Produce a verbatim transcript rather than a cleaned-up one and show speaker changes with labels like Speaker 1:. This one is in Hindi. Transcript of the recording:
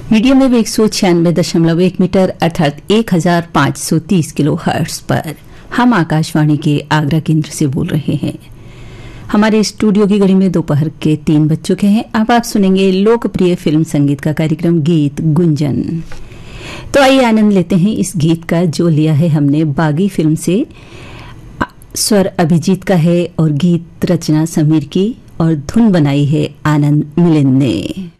Speaker 1: मीडियम वेव एक सौ छियानवे दशमलव एक मीटर अर्थात एक हजार पाँच सौ तीस किलो हर्ट्ज पर हम आकाशवाणी के आगरा केंद्र से बोल रहे हैं। हमारे स्टूडियो की घड़ी में दोपहर के तीन बज चुके हैं। अब आप सुनेंगे लोकप्रिय फिल्म संगीत का कार्यक्रम गीत गुंजन। तो आइए आनंद लेते हैं इस गीत का, जो लिया है हमने बागी फिल्म से। स्वर अभिजीत का है और गीत रचना समीर की और धुन बनाई है आनंद मिलिंद ने।